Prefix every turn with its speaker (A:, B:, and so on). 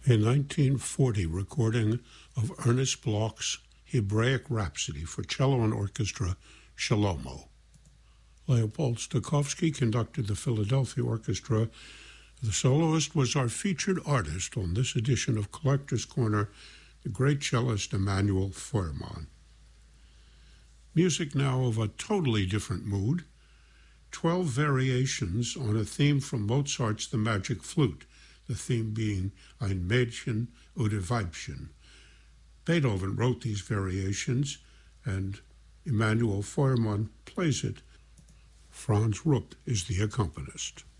A: A 1940 recording of Ernest Bloch's Hebraic Rhapsody for cello and orchestra, Shlomo. Leopold Stokowski conducted the Philadelphia Orchestra. The soloist was our featured artist on this edition of Collector's Corner, the great cellist Emanuel Feuermann. Music now of a totally different mood. 12 variations on a theme from Mozart's The Magic Flute, the theme being Ein Mädchen oder Weibchen. Beethoven wrote these variations, and Emanuel Feuermann plays it. Franz Rupp is the accompanist.